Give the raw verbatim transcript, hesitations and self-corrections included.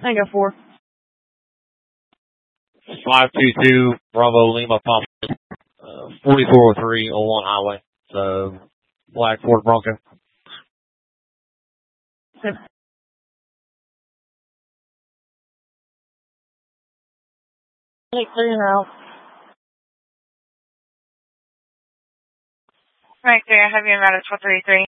Tango four. five two two Bravo Lima Pump, uh, forty-four oh three oh one Highway. So, black Ford Bronco. Yep. Eight three now. Right there, I have you in route four three three.